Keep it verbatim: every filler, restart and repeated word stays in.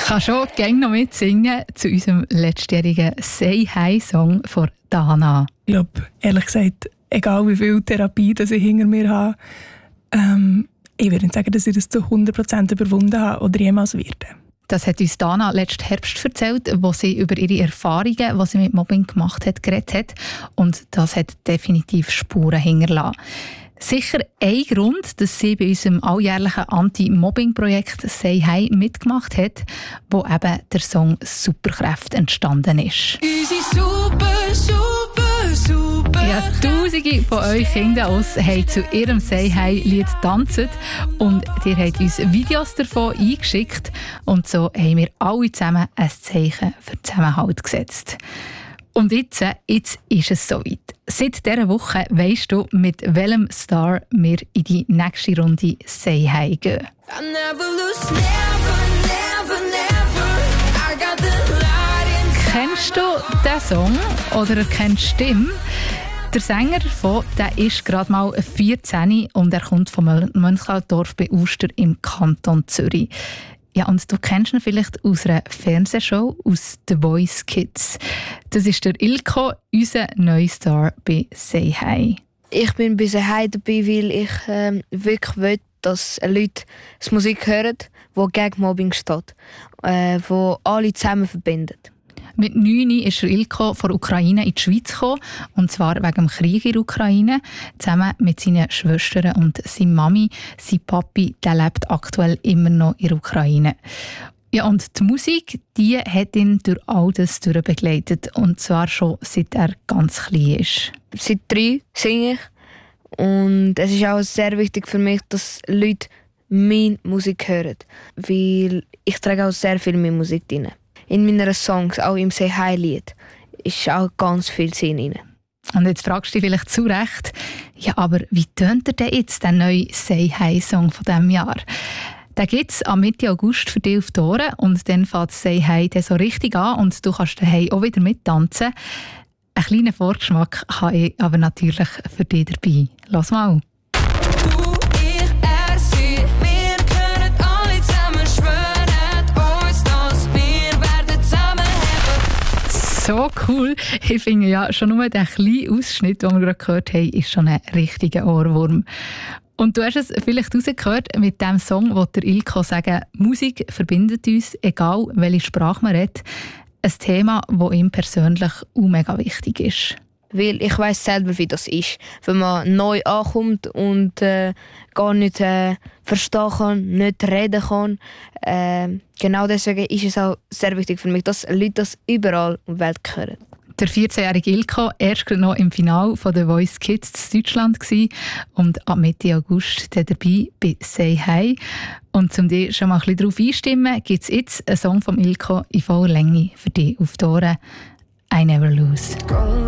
kann schon gerne noch mitsingen zu unserem letztjährigen «Say Hi»-Song von Dana. Ich glaube, ehrlich gesagt, egal wie viel Therapie das ich hinter mir habe, ähm, ich würde nicht sagen, dass ich das zu hundert Prozent überwunden habe oder jemals werde. Das hat uns Dana letzten Herbst erzählt, wo sie über ihre Erfahrungen, die sie mit Mobbing gemacht hat, geredet hat. Und das hat definitiv Spuren hinterlassen. Sicher ein Grund, dass sie bei unserem alljährlichen Anti-Mobbing-Projekt «Say Hi» mitgemacht hat, wo eben der Song «Superkräfte» entstanden ist. Unsere super, super, super. Ja, Tausende von euch Kinder aus haben zu ihrem «Say Hi»-Lied getanzt und ihr habt uns Videos davon eingeschickt und so haben wir alle zusammen ein Zeichen für Zusammenhalt gesetzt. Und jetzt, jetzt ist es soweit. Seit dieser Woche weisst du, mit welchem Star wir in die nächste Runde «Say Hi» gehen. I never lose, never, never, never. I got the light inside. Kennst du diesen Song oder kennst du die Stimme? Der Sänger davon, der ist gerade mal vierzehn und er kommt von Mönchaldorf bei Uster im Kanton Zürich. Ja, und du kennst ihn vielleicht aus einer Fernsehshow, aus «The Voice Kids». Das ist der Ilko, unser neuer Star bei «Say Hi». Ich bin bei «Say Hi» dabei, weil ich ähm, wirklich will, dass Leute die Musik hören, die gegen Mobbing steht, äh, die alle zusammen verbindet. Mit neun ist Ilko von der Ukraine in die Schweiz gekommen, und zwar wegen dem Krieg in der Ukraine, zusammen mit seinen Schwestern und seiner Mami. Sein Papi, der lebt aktuell immer noch in der Ukraine. Ja, und die Musik, die hat ihn durch all das begleitet, und zwar schon seit er ganz klein ist. Seit drei singe ich und es ist auch sehr wichtig für mich, dass Leute meine Musik hören, weil ich trage auch sehr viel meine Musik rein. In meinen Songs, auch im «Say Hi»-Lied, ist auch ganz viel Sinn drin. Und jetzt fragst du dich vielleicht zu Recht, ja, aber wie tönt er denn jetzt, der neue «Say Hi»-Song von diesem Jahr? Den gibt es am Mitte August für dich auf die Ohren und dann fängt «Say Hi» so richtig an und du kannst daheim auch wieder mittanzen. Einen kleinen Vorgeschmack habe ich aber natürlich für dich dabei. Lass mal. So cool. Ich finde ja, schon nur der kleine Ausschnitt, den wir gerade gehört haben, ist schon ein richtiger Ohrwurm. Und du hast es vielleicht rausgehört, mit diesem Song will der Ilko sagen, Musik verbindet uns, egal welche Sprache man redet. Ein Thema, das ihm persönlich auch mega wichtig ist. Weil ich weiss selber, wie das ist, wenn man neu ankommt und äh, gar nicht äh, verstehen kann, nicht reden kann. Äh, genau deswegen ist es auch sehr wichtig für mich, dass Leute das überall in der Welt hören. Der vierzehnjährige Ilko, erst gerade noch im Finale von «The Voice Kids» in Deutschland gewesen und ab Mitte August dabei bei «Say Hi». Und um dich schon mal ein bisschen darauf einstimmen, gibt es jetzt einen Song von Ilko in voller Länge für dich auf die Ohren. «I Never Lose».